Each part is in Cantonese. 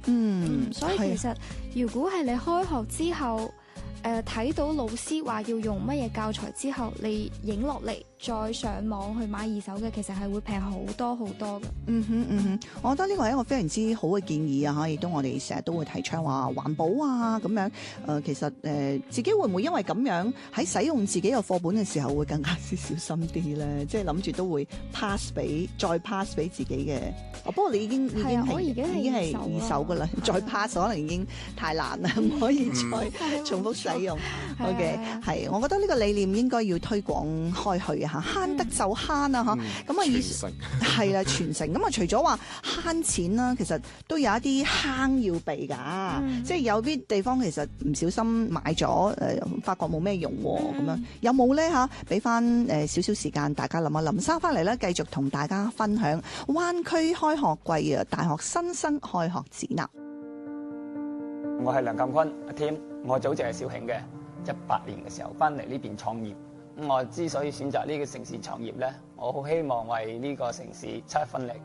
所以其實如果係你開學之後，睇到老師話要用乜嘢教材之後，你影落嚟再上網去買二手嘅，其實係會平好多好多嘅。 我覺得呢個係一個非常之好嘅建議啊！亦都我哋成日都會提倡話環保啊咁樣。其實自己會唔會因為咁樣喺使用自己嘅課本嘅時候會更加之小心啲咧？即係諗住都會再 pass 俾自己嘅。不過你已經係二手㗎啦，再 pass 可能已經太難啦，唔可以再重複使用。OK， 係，我覺得呢個理念應該要推廣開去嚇，慳得就慳啊嚇。咁啊，係啦，傳承。咁啊，除咗話慳錢啦，其實都有一啲坑要避㗎。即係有啲地方其實唔小心買咗，發覺冇咩用喎，咁樣有冇咧嚇？俾翻少少時間大家諗一諗，收翻嚟咧繼續同大家分享灣區開學季啊，大學新生開學指南。 我係梁鑑坤阿添，我祖籍係肇慶嘅，18年嘅時候翻嚟呢邊創業。我之所以選擇呢個城市創業咧，我好希望為呢個城市出一分力。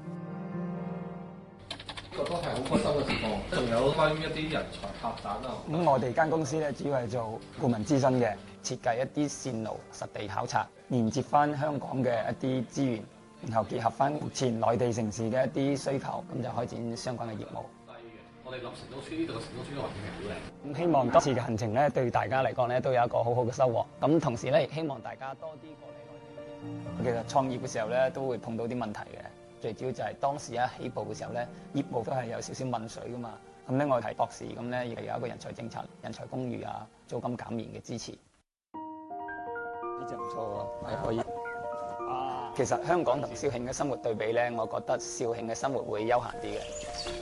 覺得係好開心嘅情況，仲有關於一啲人才發展啊。 咁我哋間公司咧主要係做顧問諮詢嘅，設計一啲線路實地考察，連接翻香港嘅一啲資源，然後結合翻目前內地城市嘅一啲需求，咁就開展相關嘅業務。 我哋諗成都村呢度嘅成都村嘅環境係好靚。 咁希望今次嘅行程咧，對大家嚟講咧都有一個好好嘅收穫。咁同時咧，希望大家多啲過嚟內地。其實創業嘅時候咧，都會碰到啲問題嘅。最主要就係當時一起步嘅時候咧，業務都係有少少問水噶嘛。咁咧，我係博士，咁咧亦係有一個人才政策、人才公寓啊、租金減免嘅支持。呢隻唔錯喎，係可以。其實香港同肇慶嘅生活對比咧，我覺得肇慶嘅生活會悠閒啲嘅。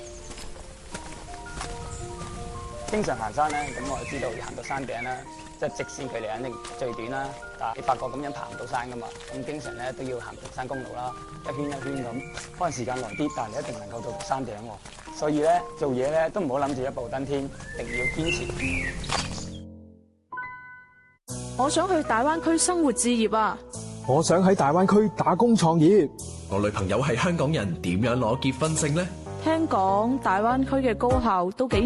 經常行山咧，咁我就知道要行到山頂啦，即係直線距離肯定最短啦。但係你發覺咁樣爬唔到山噶嘛，咁經常咧都要行平山公路啦，一圈一圈咁，可能時間耐啲，但係你一定能夠到山頂喎。所以咧做嘢咧都唔好諗住一步登天，一定要堅持。 我想去大灣區生活置業啊！ 我想喺大灣區打工創業。 我女朋友係香港人，點樣攞結婚證呢？ 聽講大灣區嘅高校都幾